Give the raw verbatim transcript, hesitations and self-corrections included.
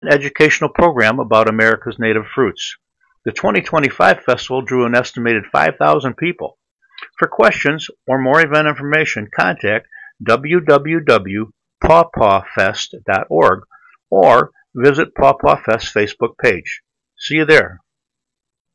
educational program about America's native fruits. The twenty twenty-five festival drew an estimated five thousand people. For questions or more event information, contact w w w dot paw paw fest dot org or visit Paw Paw Fest Facebook page. See you there.